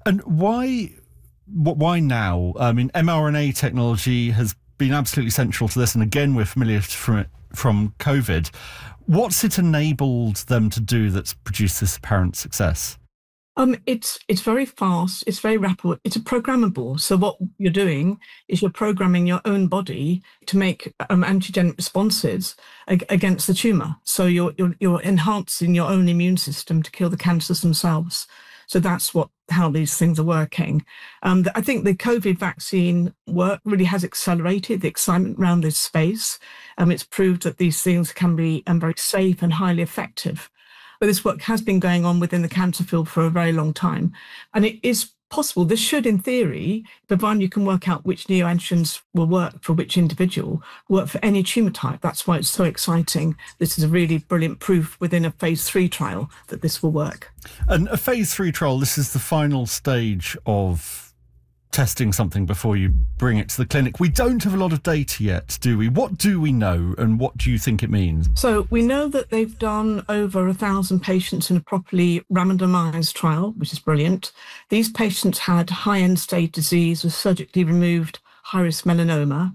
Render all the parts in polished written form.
And why now? I mean, mRNA technology has been absolutely central to this, and again, we're familiar from COVID. What's it enabled them to do that's produced this apparent success? It's very fast. It's very rapid. It's a programmable. So what you're doing is you're programming your own body to make antigenic responses against the tumor. So you're enhancing your own immune system to kill the cancers themselves. So that's how these things are working. I think the COVID vaccine work really has accelerated the excitement around this space. It's proved that these things can be very safe and highly effective. But this work has been going on within the cancer field for a very long time. And it is possible, this should, in theory, provided you can work out which neoantigens will work for which individual, work for any tumour type. That's why it's so exciting. This is a really brilliant proof within a phase 3 trial that this will work. And a phase 3 trial, this is the final stage of testing something before you bring it to the clinic. We don't have a lot of data yet, do we? What do we know, and what do you think it means? So we know that they've done over 1,000 patients in a properly randomised trial, which is brilliant. These patients had high end-stage disease with surgically removed high-risk melanoma,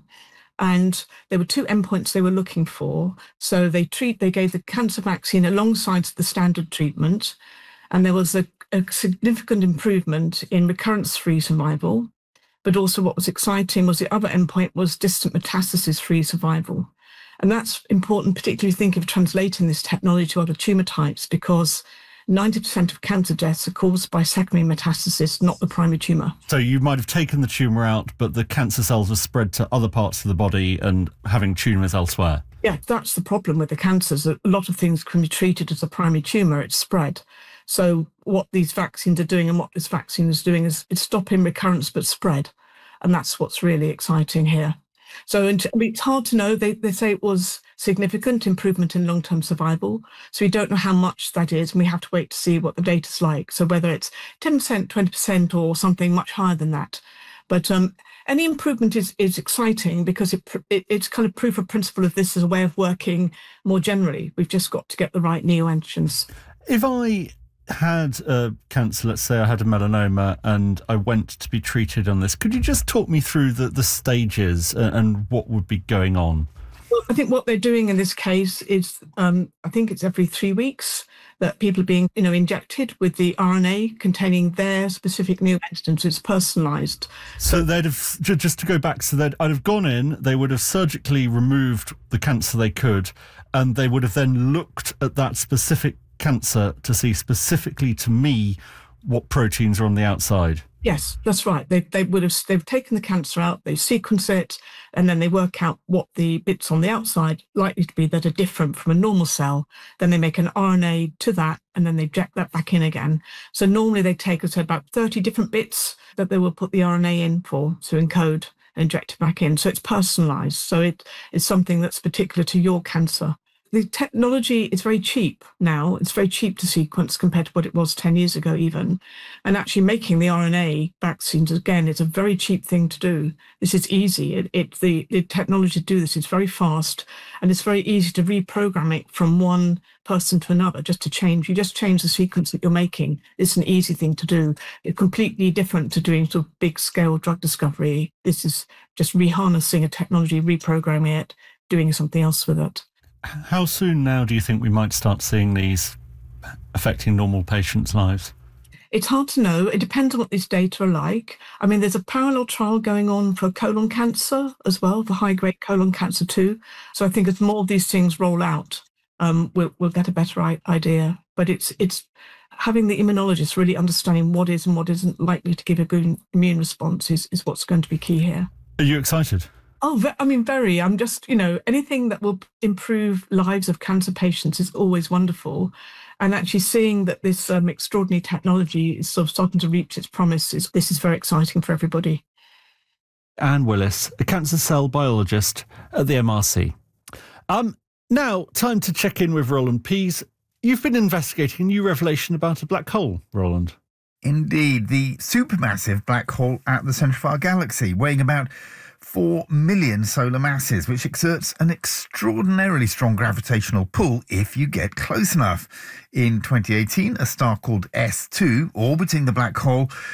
and there were 2 endpoints they were looking for. So they gave the cancer vaccine alongside the standard treatment, and there was a significant improvement in recurrence-free survival. But also what was exciting was the other endpoint was distant metastasis-free survival. And that's important, particularly if you think of translating this technology to other tumour types, because 90% of cancer deaths are caused by secondary metastasis, not the primary tumour. So you might have taken the tumour out, but the cancer cells are spread to other parts of the body and having tumours elsewhere. Yeah, that's the problem with the cancers. A lot of things can be treated as a primary tumour, it's spread. So what these vaccines are doing and what this vaccine is doing is it's stopping recurrence but spread. And that's what's really exciting here. So it's hard to know. They say it was significant improvement in long-term survival. So we don't know how much that is, and we have to wait to see what the data's like. So whether it's 10%, 20% or something much higher than that. But any improvement is exciting because it's kind of proof of principle of this as a way of working more generally. We've just got to get the right neoantigens. If I had cancer, let's say I had a melanoma and I went to be treated on this, could you just talk me through the stages and what would be going on? Well, I think what they're doing in this case is, I think it's every 3 weeks that people are being, injected with the RNA containing their specific neoantigens. It's personalised. So they'd have, just to go back, I'd have gone in, they would have surgically removed the cancer they could, and they would have then looked at that specific cancer to see specifically to me what proteins are on the outside. Yes, that's right. They've taken the cancer out, they sequence it, and then they work out what the bits on the outside likely to be that are different from a normal cell. Then they make an RNA to that, and then they inject that back in again. So normally they take, about 30 different bits that they will put the RNA in for to encode and inject it back in. So it's personalised. So it is something that's particular to your cancer. The technology is very cheap now. It's very cheap to sequence compared to what it was 10 years ago even. And actually making the RNA vaccines, again, is a very cheap thing to do. This is easy. The technology to do this is very fast, and it's very easy to reprogram it from one person to another, just to change. You just change the sequence that you're making. It's an easy thing to do. It's completely different to doing sort of big scale drug discovery. This is just reharnessing a technology, reprogramming it, doing something else with it. How soon now do you think we might start seeing these affecting normal patients' lives? It's hard to know. It depends on what these data are like. I mean, there's a parallel trial going on for colon cancer as well, for high-grade colon cancer too. So I think as more of these things roll out, we'll get a better idea. But it's having the immunologist really understanding what is and what isn't likely to give a good immune response is what's going to be key here. Are you excited? Oh, very. I'm just, anything that will improve lives of cancer patients is always wonderful. And actually seeing that this extraordinary technology is sort of starting to reach its promises, this is very exciting for everybody. Anne Willis, a cancer cell biologist at the MRC. Now, time to check in with Roland Pease. You've been investigating a new revelation about a black hole, Roland. Indeed, the supermassive black hole at the centre of our galaxy, weighing about 4 million solar masses, which exerts an extraordinarily strong gravitational pull if you get close enough. In 2018, a star called S2, orbiting the black hole,